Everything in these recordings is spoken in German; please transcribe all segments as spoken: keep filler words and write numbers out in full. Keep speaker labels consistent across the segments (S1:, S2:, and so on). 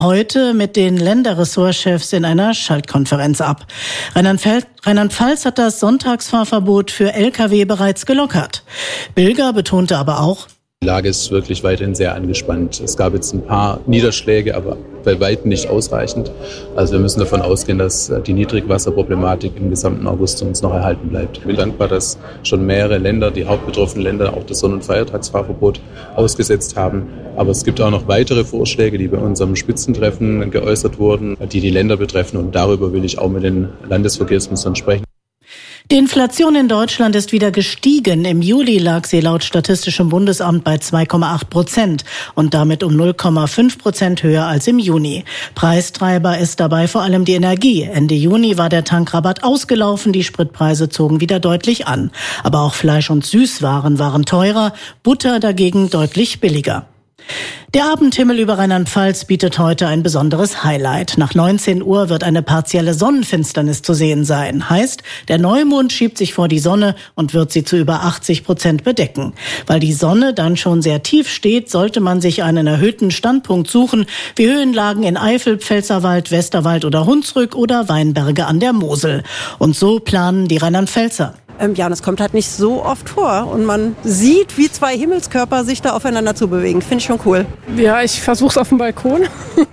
S1: heute mit den Länderressortchefs in einer Schaltkonferenz ab. Rheinland-Pfalz hat das Sonntagsfahrverbot für L K W bereits gelockert. Bilger betonte aber auch,
S2: die Lage ist wirklich weiterhin sehr angespannt. Es gab jetzt ein paar Niederschläge, aber bei weitem nicht ausreichend. Also wir müssen davon ausgehen, dass die Niedrigwasserproblematik im gesamten August uns noch erhalten bleibt. Ich bin dankbar, dass schon mehrere Länder, die hauptbetroffenen Länder, auch das Sonn- und Feiertagsfahrverbot ausgesetzt haben. Aber es gibt auch noch weitere Vorschläge, die bei unserem Spitzentreffen geäußert wurden, die die Länder betreffen. Und darüber will ich auch mit den Landesverkehrsministern sprechen.
S1: Die Inflation in Deutschland ist wieder gestiegen. Im Juli lag sie laut Statistischem Bundesamt bei zwei Komma acht Prozent und damit um null Komma fünf Prozent höher als im Juni. Preistreiber ist dabei vor allem die Energie. Ende Juni war der Tankrabatt ausgelaufen, die Spritpreise zogen wieder deutlich an. Aber auch Fleisch und Süßwaren waren teurer, Butter dagegen deutlich billiger. Der Abendhimmel über Rheinland-Pfalz bietet heute ein besonderes Highlight. Nach neunzehn Uhr wird eine partielle Sonnenfinsternis zu sehen sein. Heißt, der Neumond schiebt sich vor die Sonne und wird sie zu über achtzig Prozent bedecken. Weil die Sonne dann schon sehr tief steht, sollte man sich einen erhöhten Standpunkt suchen, wie Höhenlagen in Eifel, Pfälzerwald, Westerwald oder Hunsrück oder Weinberge an der Mosel. Und so planen die Rheinland-Pfälzer.
S3: Ja, und es kommt halt nicht so oft vor. Und man sieht, wie zwei Himmelskörper sich da aufeinander zubewegen. Finde ich schon cool.
S4: Ja, ich versuche es auf dem Balkon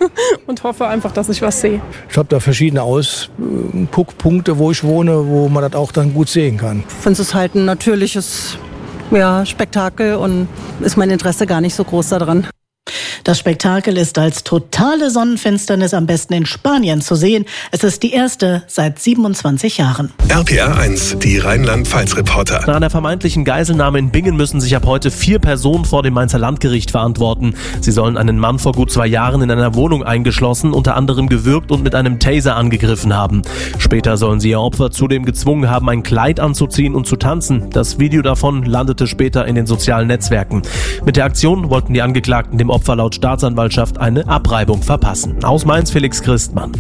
S4: und hoffe einfach, dass ich was sehe.
S5: Ich habe da verschiedene Ausguckpunkte, wo ich wohne, wo man das auch dann gut sehen kann.
S3: Ich finde es halt ein natürliches ja, Spektakel und ist mein Interesse gar nicht so groß daran.
S1: Das Spektakel ist als totale Sonnenfinsternis am besten in Spanien zu sehen. Es ist die erste seit siebenundzwanzig Jahren.
S6: R P R eins, die Rheinland-Pfalz-Reporter.
S7: Nach einer vermeintlichen Geiselnahme in Bingen müssen sich ab heute vier Personen vor dem Mainzer Landgericht verantworten. Sie sollen einen Mann vor gut zwei Jahren in einer Wohnung eingeschlossen, unter anderem gewürgt und mit einem Taser angegriffen haben. Später sollen sie ihr Opfer zudem gezwungen haben, ein Kleid anzuziehen und zu tanzen. Das Video davon landete später in den sozialen Netzwerken. Mit der Aktion wollten die Angeklagten dem Opfer laut Staatsanwaltschaft eine Abreibung verpassen. Aus Mainz Felix Christmann.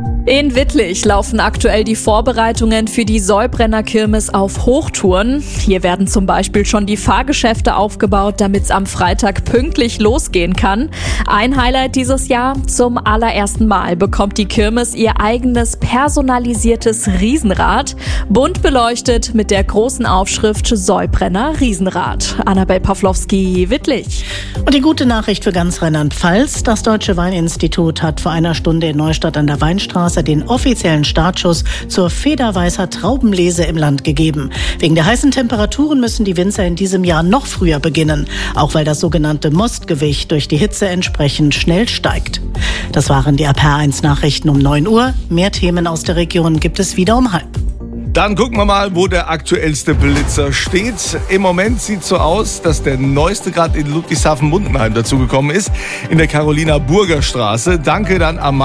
S8: In Wittlich laufen aktuell die Vorbereitungen für die Säubrenner Kirmes auf Hochtouren. Hier werden zum Beispiel schon die Fahrgeschäfte aufgebaut, damit es am Freitag pünktlich losgehen kann. Ein Highlight dieses Jahr: zum allerersten Mal bekommt die Kirmes ihr eigenes personalisiertes Riesenrad, bunt beleuchtet mit der großen Aufschrift Säubrenner Riesenrad. Annabel Pawlowski, Wittlich.
S1: Und die gute Nachricht für ganz Rheinland-Pfalz: Das Deutsche Weininstitut hat vor einer Stunde in Neustadt an der Weinstraße den offiziellen Startschuss zur Federweißer Traubenlese im Land gegeben. Wegen der heißen Temperaturen müssen die Winzer in diesem Jahr noch früher beginnen, auch weil das sogenannte Mostgewicht durch die Hitze entsprechend schnell steigt. Das waren die R P R eins Nachrichten um neun Uhr. Mehr Themen aus der Region gibt es wieder um halb.
S9: Dann gucken wir mal, wo der aktuellste Blitzer steht. Im Moment sieht es so aus, dass der neueste gerade in Ludwigshafen-Mundenheim dazugekommen ist, in der Carolina-Burger-Straße. Danke dann an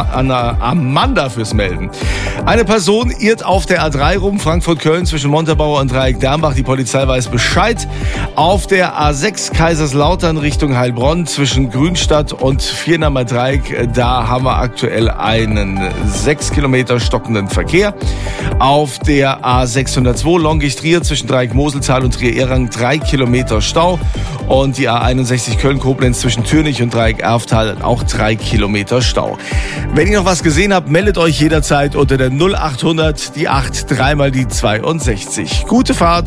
S9: Amanda fürs Melden. Eine Person irrt auf der A drei rum, Frankfurt-Köln zwischen Montabaur und Dreieck-Dermbach. Die Polizei weiß Bescheid. Auf der A sechs Kaiserslautern Richtung Heilbronn zwischen Grünstadt und Viernamer Dreieck. Da haben wir aktuell einen sechs Kilometer stockenden Verkehr. Auf der A sechshundertzwei Longisch-Trier zwischen Dreieck-Moseltal und Trier-Errang drei Kilometer Stau. Und die A einundsechzig Köln-Koblenz zwischen Türnich und Dreieck-Erftal auch drei Kilometer Stau. Wenn ihr noch was gesehen habt, meldet euch jederzeit unter der null achthundert, die acht, dreimal die zweiundsechzig. Gute Fahrt!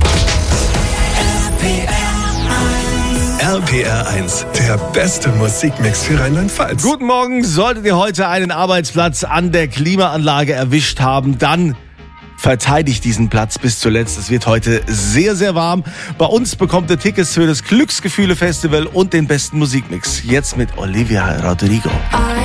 S6: R P R eins, der beste Musikmix für Rheinland-Pfalz.
S9: Guten Morgen, solltet ihr heute einen Arbeitsplatz an der Klimaanlage erwischt haben, dann verteidigt diesen Platz bis zuletzt. Es wird heute sehr, sehr warm. Bei uns bekommt ihr Tickets für das Glücksgefühle-Festival und den besten Musikmix. Jetzt mit Olivia Rodrigo.